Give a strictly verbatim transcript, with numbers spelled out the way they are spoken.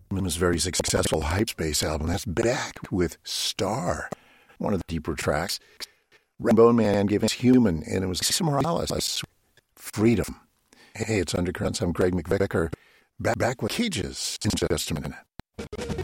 His very successful Hypespace album, that's back with Star, one of the deeper tracks. Bone Man gave us Human, and it was Morales, Freedom. Hey, it's Undercurrents. I'm Greg McVicker, back, back with Cages in just a minute.